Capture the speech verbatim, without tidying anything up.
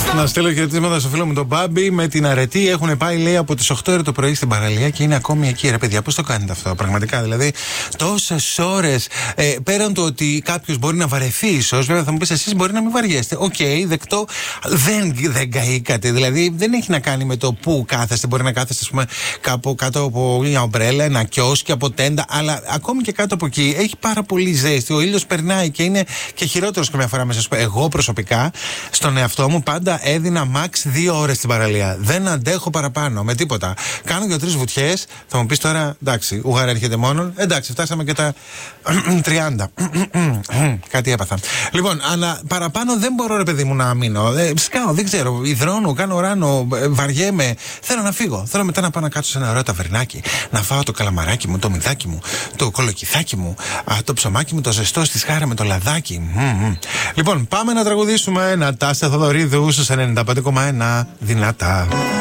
Να στείλω χαιρετίσματα στο φίλο μου τον Μπάμπη με την αρετή. Έχουν πάει, λέει, από τις οκτώ ώρα το πρωί στην παραλία και είναι ακόμη εκεί. Ρε παιδιά, πώς το κάνετε αυτό, πραγματικά? Δηλαδή, τόσες ώρες. Ε, πέραν του ότι κάποιος μπορεί να βαρεθεί, ίσως, βέβαια θα μου πεις, εσείς μπορεί να μην βαριέστε. Οκ, okay, δεκτό. Δεν, δεν καήκατε. Δηλαδή, δεν έχει να κάνει με το πού κάθεστε. Μπορεί να κάθεστε, ας πούμε, κάπου κάτω από μια ομπρέλα, ένα κιόσκι, από τέντα. Αλλά ακόμη και κάτω από εκεί έχει πάρα πολύ ζέστη. Ο ήλιος περνάει και είναι και χειρότερος καμιά φορά μέσα. Εγώ προσωπικά στον εαυτό μου πάντα έδινα max δύο ώρες στην παραλία. Δεν αντέχω παραπάνω με τίποτα. Κάνω δύο-τρεις βουτιές. Θα μου πεις τώρα, εντάξει, ουγάρα έρχεται μόνο. Εντάξει, φτάσαμε και τα τριάντα. Κάτι έπαθα. Λοιπόν, ανα, παραπάνω δεν μπορώ, ρε παιδί μου, να μείνω. Ε, σκάω, δεν ξέρω. Υδρώνω, κάνω ράνο, ε, βαριέμαι. Θέλω να φύγω. Θέλω μετά να πάω να κάτσω σε ένα ωραίο ταβερνάκι. Να φάω το καλαμαράκι μου, το μυδάκι μου, το κολοκυθάκι μου, α, το ψωμάκι μου, το ζεστό στη σχάρα με το λαδάκι. Mm-hmm. Λοιπόν, πάμε να τραγουδήσουμε. Νατάσια Θοδωρίδου στους ενενήντα πέντε κόμμα ένα. Δυνατά.